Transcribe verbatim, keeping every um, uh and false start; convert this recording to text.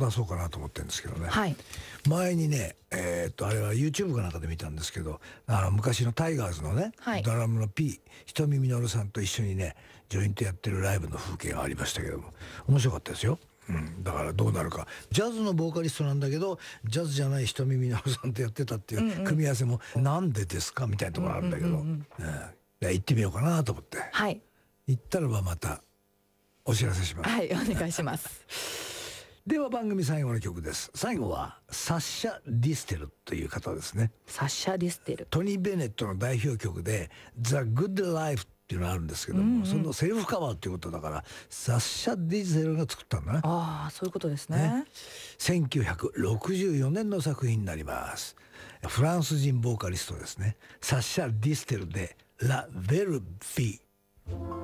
出そうかなと思ってるんですけどね、 はい、 前にねえー、っとあれは YouTube かなんかで見たんですけど、あの昔のタイガーズのね、 はい、 ドラムの P ひとみみのるさんと一緒にねジョイントやってるライブの風景がありましたけども、面白かったですよ。うん、だからどうなるか、ジャズのボーカリストなんだけどジャズじゃないひとみみのるさんとやってたっていう組み合わせも、うんうん、なんでですかみたいなところあるんだけど、うんうんうんうん、行ってみようかなと思って、 はい、 行ったらばまたお知らせします。 はい、お願いしますでは番組最後の曲です。最後はサッシャ・ディステルという方ですね。 サッシャ・ディステル、 トニー・ベネットの代表曲で The Good Life っていうのがあるんですけども、うんうん、そのセルフカバーっていうことだからサッシャ・ディステルが作ったんだね。 ああ、そういうことです ね, ねせんきゅうひゃくろくじゅうよねんの作品になります。フランス人ボーカリストですね、サッシャ・ディステルで La Belle Vie。